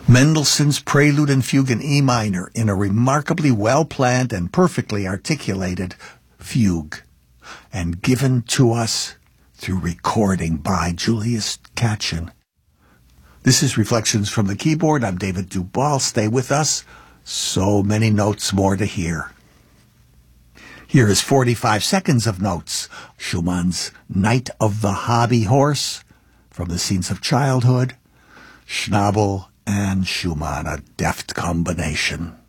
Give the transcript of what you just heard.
Mendelssohn's Prelude and Fugue in E minor in a remarkably well-planned and perfectly articulated fugue, and given to us through recording by Julius Katchen. This is Reflections from the Keyboard. I'm David Dubal. Stay with us. So many notes more to hear. Here is 45 seconds of notes. Schumann's Night of the Hobby Horse from the Scenes of Childhood. Schnabel and Schumann, a deft combination.